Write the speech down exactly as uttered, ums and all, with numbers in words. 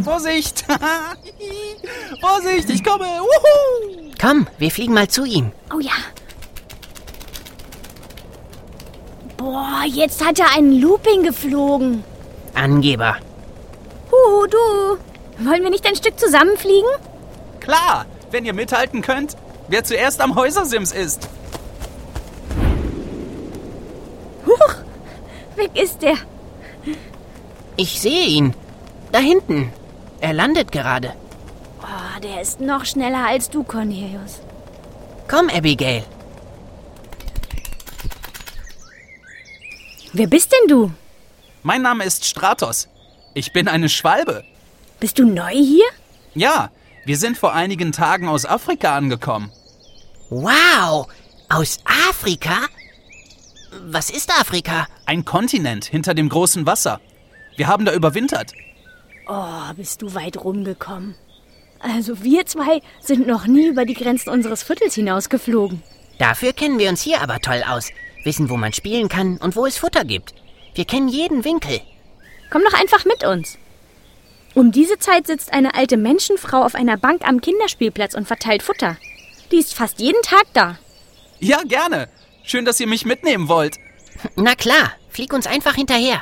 Vorsicht! Vorsicht, ich komme! Wuhu! Komm, wir fliegen mal zu ihm. Oh ja. Boah, jetzt hat er einen Looping geflogen. Angeber. Huhu, du. Wollen wir nicht ein Stück zusammenfliegen? Klar, wenn ihr mithalten könnt, wer zuerst am Häusersims ist. Huch, weg ist der. Ich sehe ihn. Da hinten. Er landet gerade. Oh, der ist noch schneller als du, Cornelius. Komm, Abigail. Wer bist denn du? Mein Name ist Stratos. Ich bin eine Schwalbe. Bist du neu hier? Ja, wir sind vor einigen Tagen aus Afrika angekommen. Wow, aus Afrika? Was ist Afrika? Ein Kontinent hinter dem großen Wasser. Wir haben da überwintert. Oh, bist du weit rumgekommen. Also wir zwei sind noch nie über die Grenzen unseres Viertels hinausgeflogen. Dafür kennen wir uns hier aber toll aus. Wissen, wo man spielen kann und wo es Futter gibt. Wir kennen jeden Winkel. Komm doch einfach mit uns. Um diese Zeit sitzt eine alte Menschenfrau auf einer Bank am Kinderspielplatz und verteilt Futter. Die ist fast jeden Tag da. Ja, gerne. Schön, dass ihr mich mitnehmen wollt. Na klar, flieg uns einfach hinterher.